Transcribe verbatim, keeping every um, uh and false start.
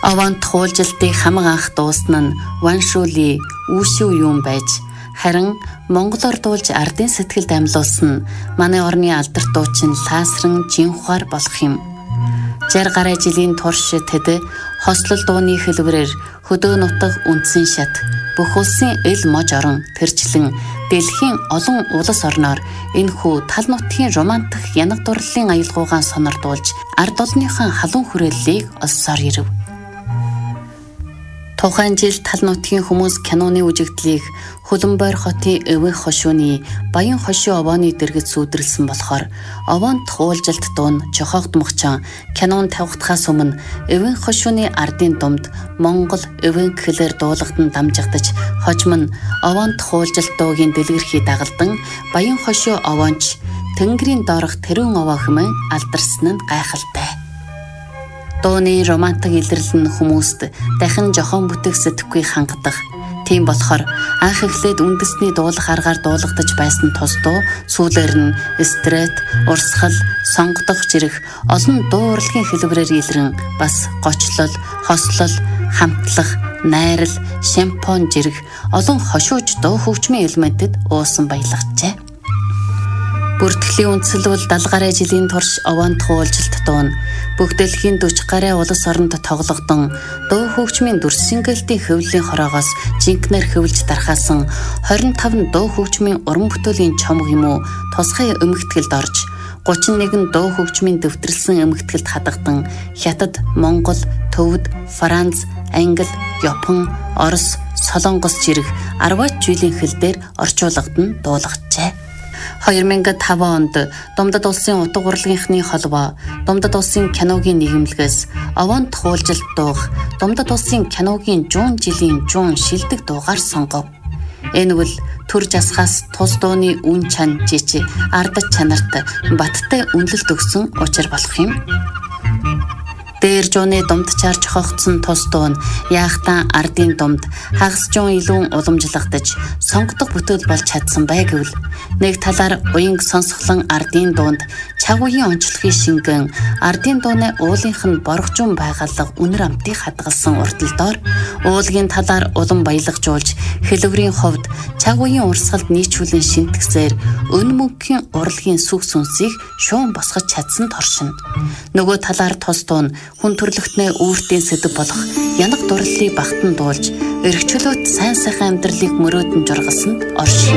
Овоонт хуулжилтыг хамаг анх дуусна нь Ваншуули үүшүү юм байж харин монголоор дуулж ардын сэтгэлд амьлуулсан манай орны алдар дуучин Лаасран Жинхухаар болох юм. Жар гаруй жилийн турш тэд хослол дууны хэлбэрээр хөдөө нутаг үндсэн шат бүх улсын эл мож орон тэрчлэн дэлхийн олон улс орноор энэхүү тал нутгийн романтик янаг дурлалын аялгаугаан сонордуулж ард олныхон халуун хүрээллийг олсоор ирэв. Тухайн жил тал нутгийн хүмүүс киноны үжигдлийг Хөлбөмбөр хотын Өвөн хошууны Баян хошуу овооны дэргэд сүйдрэлсэн болохоор овоонт хуулжилт дуун жохоогдмогчон кинон тавигдахаас өмнө Өвөн хошууны ардын думд Монгол Өвөн гэхлээр дуулахтан дамжигдаж хожим нь овоонт хуулжилт дуугийн дэлгэрхий дагалдан Баян хошуу овоонч Тэнгэрийн доорх тэрүүн овоо хэмээн алдарсан нь гайхалтай. Дууны романтик илэрлэл нь хүмүүст дахин жохон бүтэх сэтгэхгүй хангадаг. Тийм болохоор анх эхлээд үндэсний дуулах аргаар дуулагдаж байсан тус дуу сүүлээр нь стрет, урсгал, сонгодох жирэх олон дуу урлагийн хэлбэрээр илрэн бас гочлол, хослол, хамтлах, найрал, шампон жирэх олон хошууж дуу хөгжмийн элементэд уусан баялагчээ. Бүртгэлийн үндсэлвэл дагалт гаруй жилийн турш овоонт хуулжилт дуун бүх дэлхийн дөрвөн гаруй улс оронд тоглогдсон дуу хөгжмийн дүр сингэлтийн хөвлийн хороогоос жинкнэр хөвлж дархаасан хорин таван дуу хөгжмийн уран бүтээлийн чомог юм уу тусгай эмгэтгэлд орж гучин нэгэн дуу хөгжмийн дэвтрэлсэн эмгэтгэлд хадагдан Хятад, Монгол, Төвөд, Франц, Англи, Япон, Орос, Солонгос жирэх арваад жилийн хэл дээр орчуулгад дуулгажээ. хоёр мянга и таван онд Думдад улсын утга урлагийнхны холбоо Думдад улсын киногийн нийгэмлэгээс овоонт хуулжилт дуух Думдад улсын киногийн жуун жилийн жуун шилдэг дуугаар сонгов. Энэ бол төр жасхаас тус дууны үн чан жич ардад чанарт баттай үнэлэлт өгсөн учир болох юм. Дээр жууны думд чарж хогцсон тус дуун яахтан ардын думд хагас жуун илүүн уламжлагдаж сонгодог бүтээл болж чадсан бай гэвэл нэг талаар уянг сонсголон ардын дуунд чаг уян онцлогийн шингэн ардын дууны уулынх нь боргожун байгалга үнэр амтыг хадгалсан урталдоор уулгийн талаар улам баялагжуулж хэлбэрийн хувьд чаг уян урсгалд нийцүүлэн шинтгсээр өн мөнхийн урлагийн сүх сүнсийг шуун босгож чадсан торшин. Нөгөө талаар тус дуун хүн төрлөختний үүртийн сэдэв болох янаг дурлалыг багтан дуулж эргчлөөт сайн сайхан амьдралыг мөрөөдөн жургасан оршин.